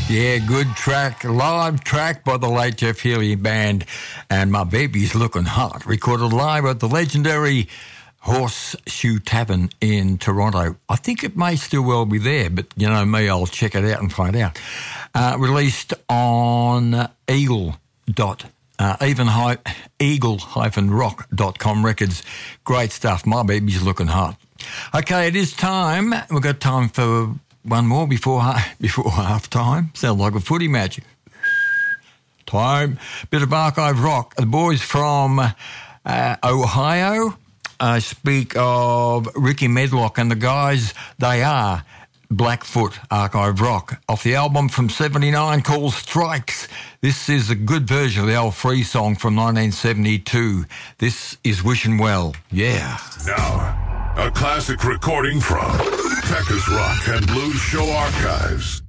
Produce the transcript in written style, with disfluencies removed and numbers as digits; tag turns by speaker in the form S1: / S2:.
S1: Yeah, good track, live track by the late Jeff Healey Band, and My Baby's Looking Hot, recorded live at the legendary Horseshoe Tavern in Toronto. I think it may still well be there, but you know me, I'll check it out and find out. Released on eagle-rock.com records. Great stuff. My Baby's Looking Hot. Okay, it is time. We've got time for one more before half time. Sounds like a footy match. Time. Bit of archive rock. The boys from Ohio. I speak of Ricky Medlock and the guys. They are Blackfoot Archive Rock. Off the album from 79 called Strikes. This is a good version of the old Free song from 1972. This is Wishing Well. Yeah.
S2: Now, a classic recording from Texas Rock and Blues Show Archives.